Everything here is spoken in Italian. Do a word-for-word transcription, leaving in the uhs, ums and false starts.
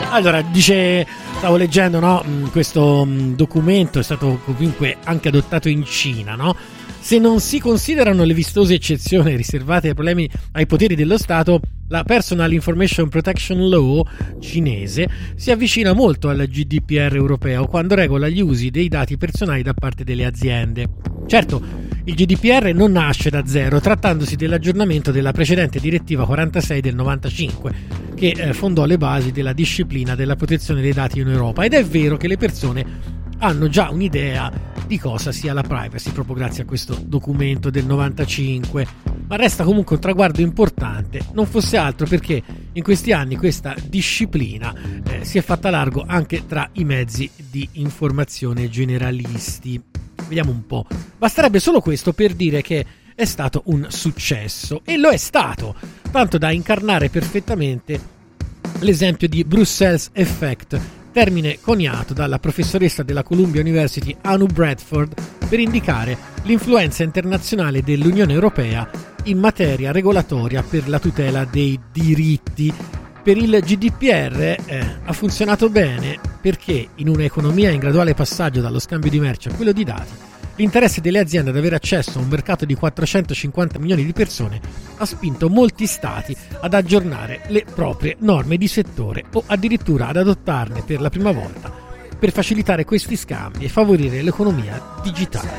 Allora, dice, stavo leggendo, no? Questo documento è stato comunque anche adottato in Cina, no? Se non si considerano le vistose eccezioni riservate ai problemi ai poteri dello Stato, la Personal Information Protection Law cinese si avvicina molto al G D P R europeo quando regola gli usi dei dati personali da parte delle aziende. Certo, il G D P R non nasce da zero, trattandosi dell'aggiornamento della precedente direttiva quarantasei del novantacinque, che eh, fondò le basi della disciplina della protezione dei dati in Europa. Ed è vero che le persone hanno già un'idea di cosa sia la privacy proprio grazie a questo documento del novantacinque, ma resta comunque un traguardo importante, non fosse altro perché in questi anni questa disciplina eh, si è fatta largo anche tra i mezzi di informazione generalisti. Vediamo un po', basterebbe solo questo per dire che è stato un successo, e lo è stato, tanto da incarnare perfettamente l'esempio di Brussels Effect, termine coniato dalla professoressa della Columbia University Anu Bradford per indicare l'influenza internazionale dell'Unione Europea in materia regolatoria per la tutela dei diritti. Per il G D P R eh, ha funzionato bene perché in un'economia in graduale passaggio dallo scambio di merci a quello di dati, l'interesse delle aziende ad avere accesso a un mercato di quattrocentocinquanta milioni di persone ha spinto molti stati ad aggiornare le proprie norme di settore o addirittura ad adottarne per la prima volta per facilitare questi scambi e favorire l'economia digitale.